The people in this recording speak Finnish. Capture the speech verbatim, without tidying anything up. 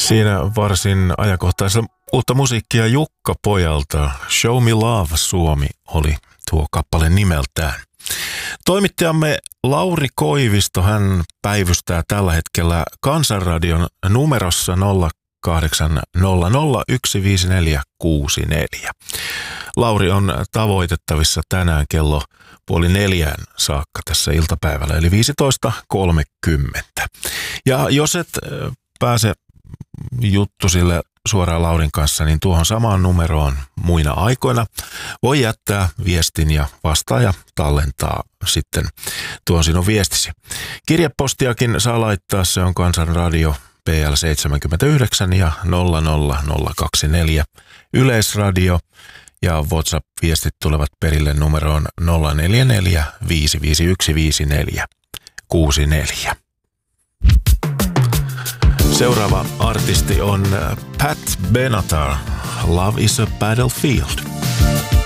Siinä varsin ajankohtaisella uutta musiikkia Jukka Pojalta. Show Me Love Suomi oli tuo kappale nimeltään. Toimittajamme Lauri Koivisto, hän päivystää tällä hetkellä Kansanradion numerossa nolla kahdeksan nolla nolla yksi viisi neljä kuusi neljä. Lauri on tavoitettavissa tänään kello puoli neljään saakka tässä iltapäivällä, eli viisitoista kolmekymmentä. Ja jos et pääse juttusille suoraan Laurin kanssa, niin tuohon samaan numeroon muina aikoina voi jättää viestin ja vastaaja tallentaa sitten tuon sinun viestisi. Kirjepostiakin saa laittaa, se on Kansanradio P L seitsemänkymmentäyhdeksän ja nolla nolla nolla kaksikymmentäneljä Yleisradio, ja WhatsApp-viestit tulevat perille numeroon nolla neljä neljä viisi viisi yksi viisi neljä kuusi neljä. Seuraava artisti on Pat Benatar, Love is a Battlefield.